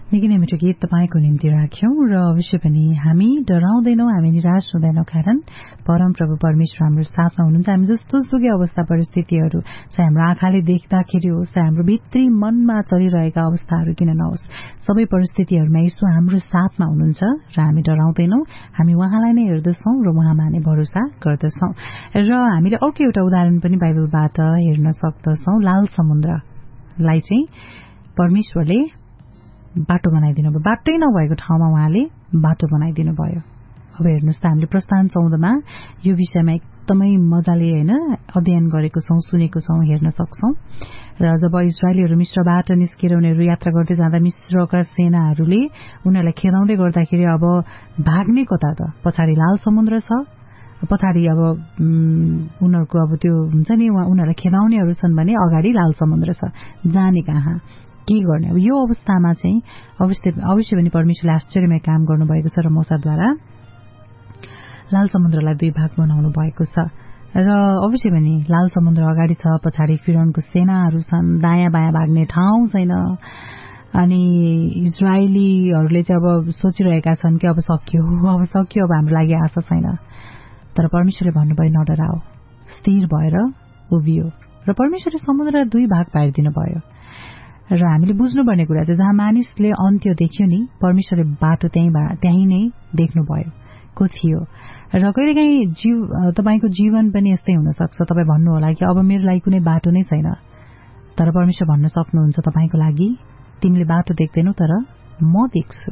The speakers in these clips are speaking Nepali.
निकै नै मिठो गीत तपाईको निम्ति राख्यौं र अवश्य पनि हामी डराउँदैनौं, हामी निराश हुँदैनौं, कारण परम प्रभु परमेश्वर हाम्रो साथमा हुनुहुन्छ। हामी जस्तो सुकै अवस्था परिस्थितिहरू चाहे हाम्रो आँखाले देख्दाखेरि होस्, चाहे हाम्रो भित्री मनमा चलिरहेका अवस्थाहरू किन नहोस्, सबै परिस्थितिहरूमा यीशु हाम्रो साथमा हुनुहुन्छ र हामी डराउँदैनौं। हामी उहाँलाई नै हेर्दछौं र उहाँमा नै भरोसा गर्दछौं। र हामीले अर्को एउटा उदाहरण पनि बाइबलबाट हेर्न सक्दछौं। लाल समुद्रलाई चाहिँ परमेश्वरले बाटो बनाइदिनु भयो, बाटै नभएको ठाउँमा उहाँले बाटो बनाइदिनु भयो। अब हेर्नुहोस् त, हामीले प्रस्थान 14 मा यो विषयमा एकदमै मजाले अध्ययन गरेको छौं, सुनेको छौं, हेर्न सक्छौं। र जब इस्राएलीहरू मिस्रबाट निस्केर उनीहरू यात्रा गर्दै जाँदा मिस्रका सेनाहरूले उनीहरूलाई खेदाउँदै गर्दाखेरि अब भाग्ने कता त? पछाडि लाल समुद्र छ, पछाडि अब उनीहरूको अब त्यो हुन्छ नि, उनीहरूलाई खेदाउनेहरू छन् भने अगाडि लाल समुद्र छ, जाने कहाँ, के गर्ने? अब यो अवस्थामा चाहिँ अवश्य पनि परमेश्वरले आश्चर्यमय काम गर्नुभएको छ र मूसाद्वारा लाल समुद्रलाई 2 भाग बनाउनु भएको छ। र अवश्य पनि लाल समुद्र अगाडि छ, पछाडि फिरौनको सेनाहरू छन्, दायाँ बायाँ भाग्ने ठाउँ छैन। अनि इजरायलीहरूले चाहिँ अब सोचिरहेका छन् कि अब सक्यो, अब हाम्रो लागि आशा छैन। तर परमेश्वरले भन्नुभयो नडराओ, स्थिर भएर उभियो। र परमेश्वरले समुद्र 2 भाग पारिदिनु भयो। र हामीले बुझ्नुपर्ने कुरा चाहिँ जहाँ मानिसले अन्त्य देख्यो नि, परमेश्वरले बाटो त्यही नै देख्नुभयो को थियो। र कहिलेकाहीँ तपाईको जीवन पनि यस्तै हुन सक्छ। तपाईँ भन्नु होला कि अब मेरो लागि कुनै बाटो नै छैन, तर परमेश्वर भन्न सक्नुहुन्छ तपाईको लागि, तिमीले बाटो देख्दैनौ तर म देख्छु।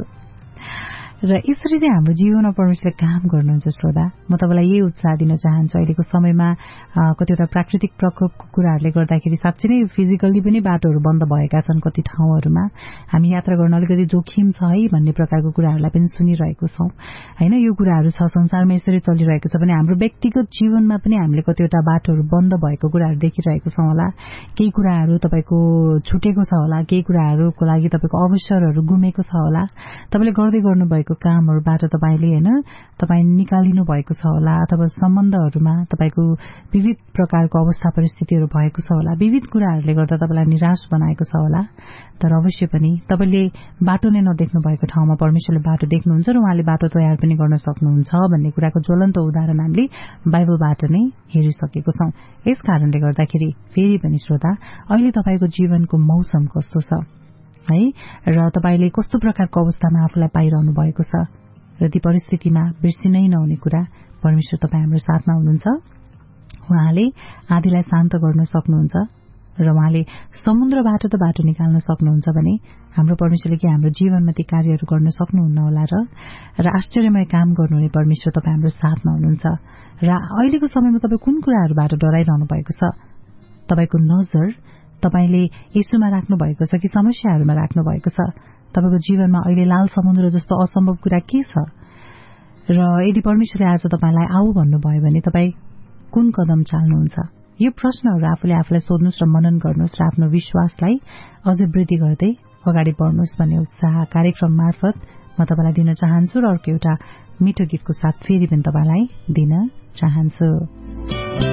र यसरी चाहिँ हाम्रो जीवनमा परमेश्वरले काम गर्नुहुन्छ। श्रोता, म तपाईलाई यही उत्साह दिन चाहन्छु। अहिलेको समयमा कतिवटा प्राकृतिक प्रकोपको कुराहरूले गर्दाखेरि साँच्चै नै फिजिकल्ली पनि बाटोहरू बन्द भएका छन् कति ठाउँहरूमा। हामी यात्रा गर्न अलिकति जोखिम छ है भन्ने प्रकारको कुराहरूलाई पनि सुनिरहेको छौं हैन। यो कुराहरू छ, संसारमा यसरी चलिरहेको छ भने हाम्रो व्यक्तिगत जीवनमा पनि हामीले कतिवटा बाटोहरू बन्द भएको कुराहरू देखिरहेको छौं होला। केही कुराहरू तपाईको छुटेको छ होला, केही कुराहरूको लागि तपाईको अवसरहरू गुमेको छ होला। तपाईले गर्दै गर्नुभएको कामहरूबाट तपाई निकालिनु भएको छ होला, अथवा सम्बन्धहरूमा तपाईको विविध प्रकारको अवस्था परिस्थितिहरू भएको छ होला। विविध कुराहरूले गर्दा तपाईलाई निराश बनाएको छ होला। तर अवश्य पनि तपाईले बाटो नै नदेख्नु भएको ठाउँमा परमेश्वरले बाटो देख्नुहुन्छ र उहाँले बाटो तयार पनि गर्न सक्नुहुन्छ भन्ने कुराको ज्वलन्त उदाहरण हामीले बाइबलबाट नै हेरिसकेको छौं। यस कारणले गर्दाखेरि फेरि पनि श्रोता, अहिले तपाईको जीवनको मौसम कस्तो छ है, र तपाईले कस्तो प्रकारको अवस्थामा आफूलाई पाइरहनु भएको छ, र ती परिस्थितिमा बिर्सिनै नहुने कुरा, परमेश्वर तपाई हाम्रो साथमा हुनुहुन्छ। उहाँले आँधीलाई शान्त गर्न सक्नुहुन्छ र उहाँले समुद्रबाट त बाटो निकाल्न सक्नुहुन्छ भने हाम्रो परमेश्वरले के हाम्रो जीवनमा ती कार्यहरू गर्न सक्नुहुन्न होला र आश्चर्यमय काम गर्नुहुने परमेश्वर तपाई हाम्रो साथमा हुनुहुन्छ। र अहिलेको समयमा तपाई कुन कुराहरूबाट डराइरहनु भएको छ? तपाईको नजर तपाईले यीशुमा राख्नु भएको छ कि समस्याहरूमा राख्नु भएको छ? तपाईको जीवनमा अहिले लाल समुद्र जस्तो असम्भव कुरा के छ? र यदि परमेश्वरले आज तपाईलाई आऊ भन्नुभयो भने तपाई कुन कदम चाल्नुहुन्छ? यो प्रश्नहरू आफूले आफूलाई सोध्नुस् र मनन गर्नुस् र आफ्नो विश्वासलाई अझै वृद्धि गर्दै अगाडि बढ्नुस् भन्ने उत्साह कार्यक्रम मार्फत म तपाईलाई दिन चाहन्छु र अर्को एउटा मिठो गीतको साथ फेरि पनि तपाईलाई दिन चाहन्छु।